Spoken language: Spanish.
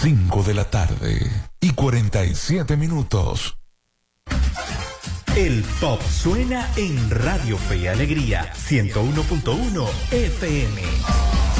5 de la tarde y 47 minutos. El pop suena en Radio Fe y Alegría 101.1 FM.